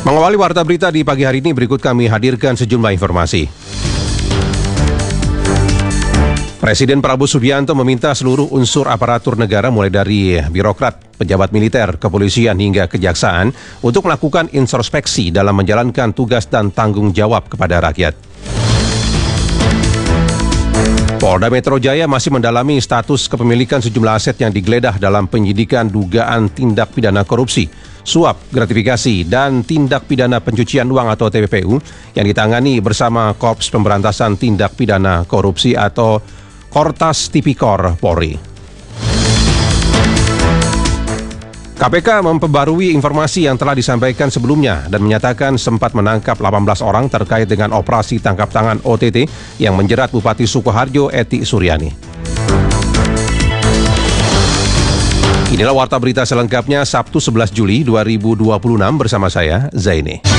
Mengawali warta berita di pagi hari ini, berikut kami hadirkan sejumlah informasi. Presiden Prabowo Subianto meminta seluruh unsur aparatur negara mulai dari birokrat, pejabat militer, kepolisian hingga kejaksaan untuk melakukan introspeksi dalam menjalankan tugas dan tanggung jawab kepada rakyat. Polda Metro Jaya masih mendalami status kepemilikan sejumlah aset yang digeledah dalam penyidikan dugaan tindak pidana korupsi, suap, gratifikasi, dan tindak pidana pencucian uang atau TPPU yang ditangani bersama Korps Pemberantasan Tindak Pidana Korupsi atau Kortas Tipikor Polri. KPK memperbarui informasi yang telah disampaikan sebelumnya dan menyatakan sempat menangkap 18 orang terkait dengan operasi tangkap tangan OTT yang menjerat Bupati Sukoharjo Ety Suryani. Inilah warta berita selengkapnya Sabtu 11 Juli 2026 bersama saya, Zaini.